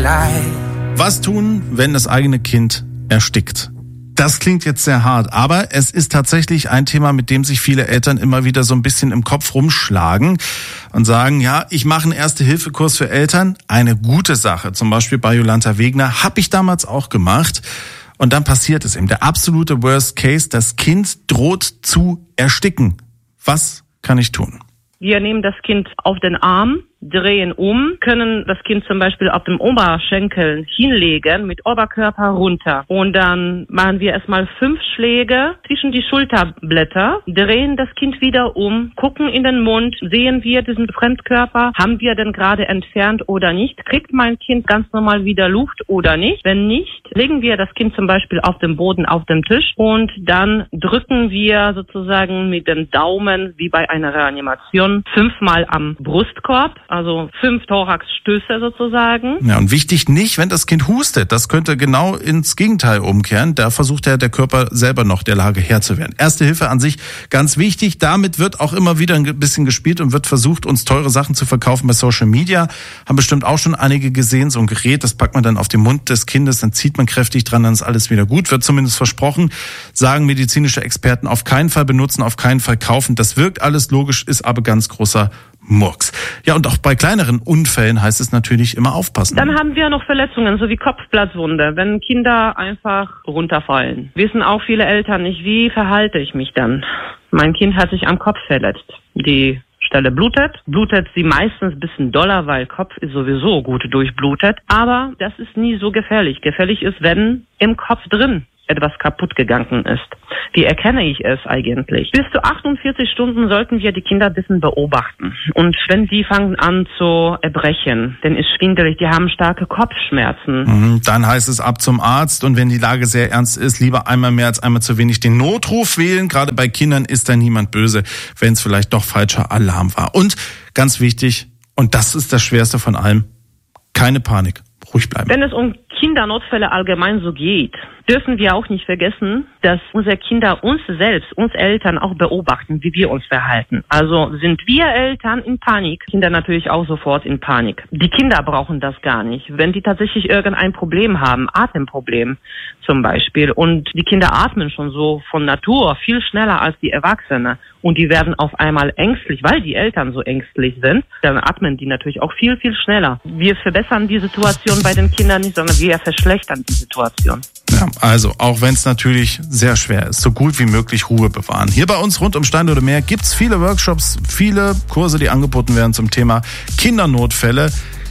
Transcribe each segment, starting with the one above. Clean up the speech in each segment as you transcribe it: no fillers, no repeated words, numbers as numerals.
Was tun, wenn das eigene Kind erstickt? Das klingt jetzt sehr hart, aber es ist tatsächlich ein Thema, mit dem sich viele Eltern immer wieder so ein bisschen im Kopf rumschlagen und sagen, ja, ich mache einen Erste-Hilfe-Kurs für Eltern. Eine gute Sache, zum Beispiel bei Jolanta Wegner, habe ich damals auch gemacht. Und dann passiert es eben, der absolute Worst Case, das Kind droht zu ersticken. Was kann ich tun? Wir nehmen das Kind auf den Arm, drehen können das Kind zum Beispiel auf dem Oberschenkel hinlegen, mit Oberkörper runter. Und dann machen wir erstmal 5 Schläge zwischen die Schulterblätter, drehen das Kind wieder gucken in den Mund, sehen wir diesen Fremdkörper, haben wir den gerade entfernt oder nicht, kriegt mein Kind ganz normal wieder Luft oder nicht. Wenn nicht, legen wir das Kind zum Beispiel auf dem Boden, auf dem Tisch und dann drücken wir sozusagen mit den Daumen, wie bei einer Reanimation, 5-mal am Brustkorb. Also 5 Thoraxstöße sozusagen. Ja, und wichtig nicht, wenn das Kind hustet. Das könnte genau ins Gegenteil umkehren. Da versucht ja der Körper selber noch der Lage Herr zu werden. Erste Hilfe an sich ganz wichtig. Damit wird auch immer wieder ein bisschen gespielt und wird versucht, uns teure Sachen zu verkaufen bei Social Media. Haben bestimmt auch schon einige gesehen. So ein Gerät, das packt man dann auf den Mund des Kindes, dann zieht man kräftig dran, dann ist alles wieder gut. Wird zumindest versprochen. Sagen medizinische Experten, auf keinen Fall benutzen, auf keinen Fall kaufen. Das wirkt alles logisch, ist aber ganz großer Murks. Ja, und auch bei kleineren Unfällen heißt es natürlich immer aufpassen. Dann haben wir noch Verletzungen, so wie Kopfplatzwunde, wenn Kinder einfach runterfallen. Wissen auch viele Eltern nicht, wie verhalte ich mich dann? Mein Kind hat sich am Kopf verletzt. Die Stelle blutet sie meistens ein bisschen doller, weil Kopf ist sowieso gut durchblutet. Aber das ist nie so gefährlich. Gefährlich ist, wenn im Kopf drin etwas kaputt gegangen ist. Wie erkenne ich es eigentlich? Bis zu 48 Stunden sollten wir die Kinder ein bisschen beobachten. Und wenn die fangen an zu erbrechen, dann ist schwindelig, die haben starke Kopfschmerzen. Dann heißt es ab zum Arzt und wenn die Lage sehr ernst ist, lieber einmal mehr als einmal zu wenig den Notruf wählen. Gerade bei Kindern ist da niemand böse, wenn es vielleicht doch falscher Alarm war. Und ganz wichtig, und das ist das Schwerste von allem, keine Panik, ruhig bleiben. Wenn es um Kindernotfälle allgemein so geht, dürfen wir auch nicht vergessen, dass unsere Kinder uns selbst, uns Eltern auch beobachten, wie wir uns verhalten. Also sind wir Eltern in Panik, Kinder natürlich auch sofort in Panik. Die Kinder brauchen das gar nicht. Wenn die tatsächlich irgendein Problem haben, Atemproblem zum Beispiel, und die Kinder atmen schon so von Natur viel schneller als die Erwachsenen und die werden auf einmal ängstlich, weil die Eltern so ängstlich sind, dann atmen die natürlich auch viel, viel schneller. Wir verbessern die Situation bei den Kindern nicht, sondern wir verschlechtern die Situation. Ja, also auch wenn es natürlich sehr schwer ist, so gut wie möglich Ruhe bewahren. Hier bei uns rund um Stein oder Meer gibt's viele Workshops, viele Kurse, die angeboten werden zum Thema Kindernotfälle.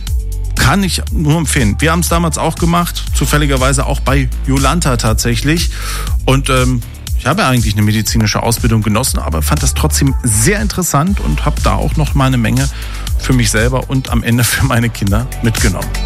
Kann ich nur empfehlen. Wir haben es damals auch gemacht, zufälligerweise auch bei Jolanta tatsächlich. Und ich habe ja eigentlich eine medizinische Ausbildung genossen, aber fand das trotzdem sehr interessant und habe da auch noch mal eine Menge für mich selber und am Ende für meine Kinder mitgenommen.